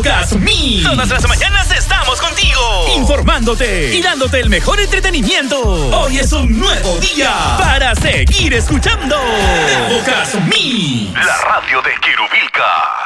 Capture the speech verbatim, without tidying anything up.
Podcast Me. Todas las mañanas estamos contigo, informándote y dándote el mejor entretenimiento. Hoy es un nuevo día para seguir escuchando Podcast Me, la radio de Quirubilca.